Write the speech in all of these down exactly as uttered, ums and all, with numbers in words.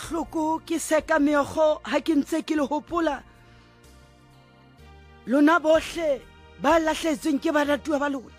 bohloko ke seka meokgo ha ke ntse ke le hopola lona bohle ba lahletsweng ke baratuwa ba lona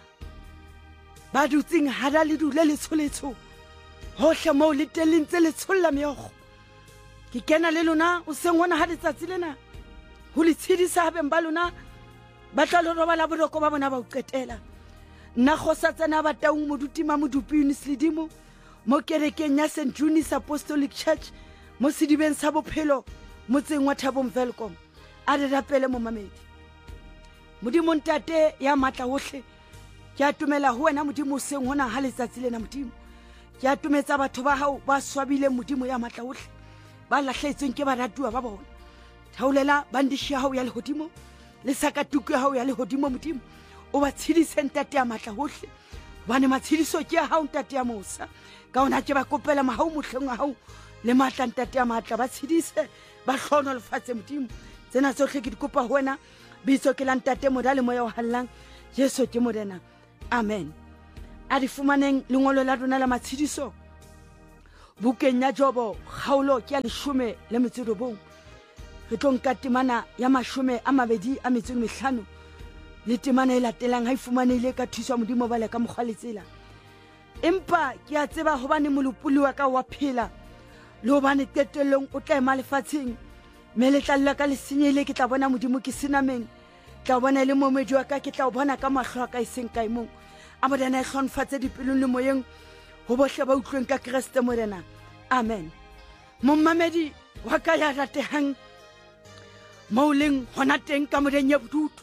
ba dutseng hara le dule le tsholetsho hohle moo le teng le ntse le tsholla meokgo ke kena le lona o seng hona ha letsatsi lena ho le tshedisa habeng ba lona ba tla lo robala boroko ba bona ba o qetela nna khosa tsena ba taung modutima modupi Unislidimo mo kerekeng ya Saint Junis Apostolic Church mo sedibeng sa bophelo motseng wa Thabong Velkom a re rapele mo mamedi modimo ntate ya matla hohle ke atumela ho wena modimo seng hona ha letsatsi lena modimo ke atumetsa batho ba hao ba swabile modimo ya matla hohle ba lahletsweng ke baratuwa ba bona thaulela bandishi ya hao ya lehodimo le sakatuku ya hao ya lehodimo modimo o ba tshedise ntate ya matla hohle bane matshediso ke ya hao ntate ya Mosa ka ona ke ba kopela mahau mohleng wa hao le matla ntate ya matla ba tshedise ba hlono lefatshe modimo tsena tsohle ke di kopa ho wena bitso ke la ntate modale moya o hallang Jesu ke morena amen a di fumaneng lengolo la rona la matshediso bukeng ya Jobo kgaolo ke ya leshome le metso e robong re tlo nka temana ya mashome a mabedi a metso e mehlano le temana e latelang ha e fumanehile ka thuso ya modimo ba le ka mokgwa le tsela empa ke a tseba hobane molopuli wa ka wa phela le hobane qetellong o tla ema lefatsheng me le tla lla ka le senyele ke tla bona modimo ke senameng tla bona le momedi wa ka ke tla bona ka mahlo a ka iseng ka imong a modena e hlonfatse dipelong le moyeng ho bohle ba utlweng ka Kriste morena amen mommamedi wa ka ya ratehang mo leng hona teng ka modeng ya bodutu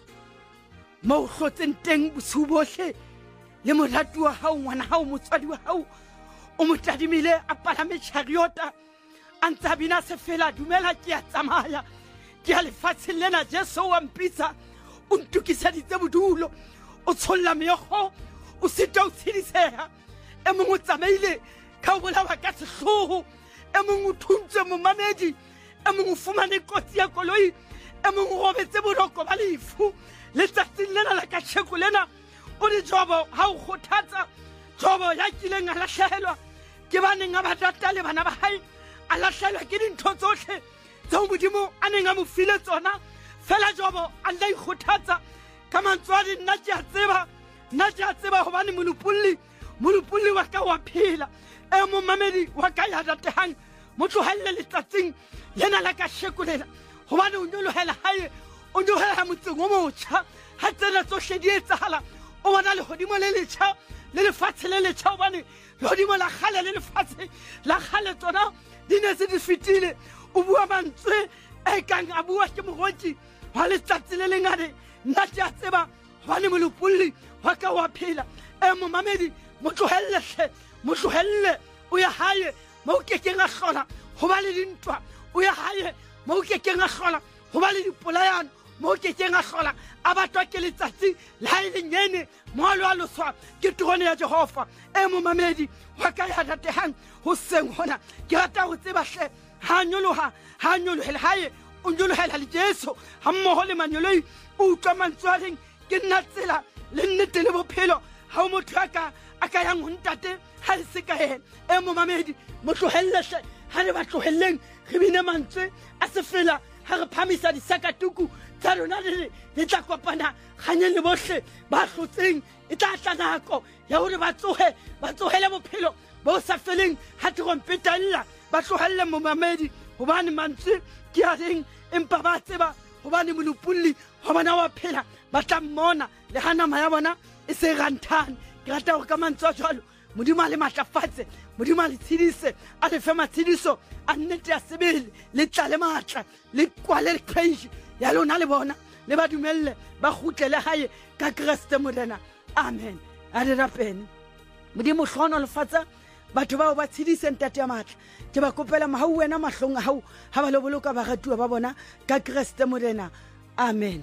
mo hlotseng teng bosiu bohle le moratu wa hao ngwana hao motswadi wa hao o mo tadimile a palame chariota a ntse a bina se fela dumela ke a tsamaya ke a lefatsheng lena Jesu wa mpitsa o ntukiseditse bodulo o tsholla meokgo o sita o tshidiseha e mong o tsamaile ka o bolawa ka sehloho e mong o thuntse momamedi e mong o fumane kotsi ya koloi e mong o robetse boroko ba lefu letsatsing lena la kasheko lena o di Jobo ha o kgothatsa Jobo ya kileng a lahlehelwa ke baneng a batata le bana ba hae a lahlehelwa ke dintho tsohle tseo modimo a neng a mo file tsona fela Jobo a nna ikgothatsa ka mantswadi nna ke a tseba nna ke a tseba hobane molopulli molopulli wa ka wa phela e mommamedi wa ka ya ratehang mo tlohelle letsatsing lena la kasheko lena hobane o nyolohela hae o nyolohela motseng o motjha ha tsena tsohle di etsahala o bona lehodimo le letjha le lefatshe le letjha hobane lehodimo la kgale le lefatshe la kgale tsona di ne se di fetile o bua mantswe e kang a bua ke moroti wa letsatsi le lengane nna ke a tseba hobane molopulli wa ka wa phela e momamedi mo tlohelle hle mo tlohelle o ya hae mo ke ke nga hlola ho ba le dintwa o ya hae mo ke ke nga hlola ho ba le dipolayano mo ke ke nga hlola a batwa ke letsatsi la ile nyene mo a lo a loswa ke trone ya Jehova e momamedi wa ka ya ratehang ho seng hona ke rata ho tseba hle ha nyoloha ha nyolohela hae o nyolohela le Jesu ha mmoho le manyoloi o utlwa mantswading ke nna tsela le nnete le bophelo ha o motho aka aka yang ho ntate ha se ka yena e momamedi mo tlohelle hle ha re ba tlohelleng re bine mantswe a se fela ha re phamisa disakatuku tsa rona le le tla kopana ganye le bohle ba hlotseng e tla tla nako ya hore ba tsohe ba tsohele bophelo bo sa feleng ha trompetalla ba tlohelle momamedi hobane mantswe ke a reng empa ba tseba hobane molopulli wa bona wa phela ba tla mmona le hanama ya bona e se ranthane ke rata hore ka mantswe a jwalo modimo a le matlafatse modimo a le tshedise a le fe matshediso a nnete ya sebele le tla le matla le kwale le praise ya lona le bona le ba dumelle ba kgutlele hae ka Kriste morena amen a re rapene modimo hlono lefatsa batho bao ba tshedise ntate ya matla ke ba kopela mahau wena mahlong a hao ha ba lo boloka baratuwa ba bona ka Kriste morena amen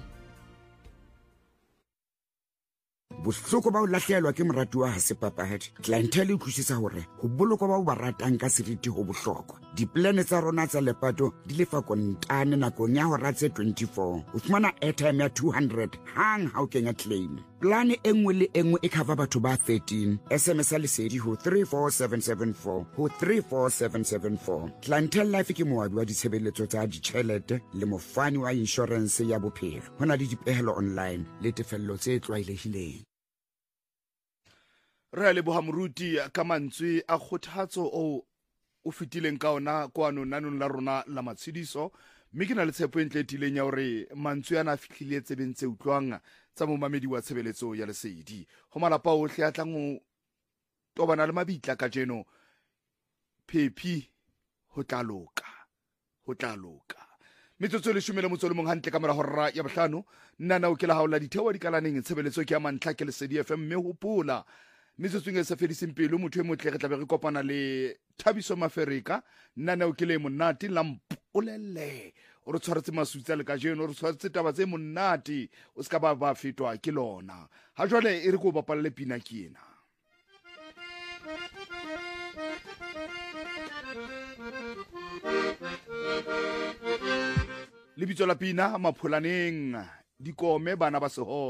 bohloko ba o lahlehelwa ke moratuwa ha se papadi clientele e utlwisisa hore ho bolokwa ba o ba ratang ka seriti ho bohlokwa diplane tsa rona tsa lepato di lefa kontane nakong ya hora tse twenty-four o fumana airtime ya two hundred hang ha o kenya claim plane e nngwe le e nngwe e cover batho ba thirteen. S M S a lesedi ho three four seven seven four ho three four seven seven four. Clientele Life ke moabi wa ditshebeletso tsa ditjhelete le mofani wa insurance ya bophelo. Ho na le dipehelo online le tefello tse tlwaelehileng. Re a leboha moruti ka mantswe a kgothatso o o fitileng ka ona kwano nanong la rona la matshediso, mme ke na le tshepo e ntle e tileng ya hore mantswe ana a fihlile tsebeng tse utlwang tsa momamedi wa tshebeletso ya lesedi. Ho malapa ohle a tlang ho tobana le mabitla ka jeno, phephi ho tla loka, ho tla loka. Metsotso e leshome le motso le mong hantle ka mora hora ya bohlano. Nna na o ke la haola dithewa dikalaneng tshebeletso ke ya mantlha ke Lesedi F M, mme hopola metsotsong e sa fediseng pelo motho e motle re tla be re kopana le Thabiso Mafereka. Nna na o ke le monate la mpolelle o re tshwaretse masutsa le ka jeno, o re tshwaretse taba tse monate, o ska ba ba fetwa ke lona. Ha jwale e re go bapalle pina ke ena. Lebitso la pina Mapholaneng, Dikome bana ba seho.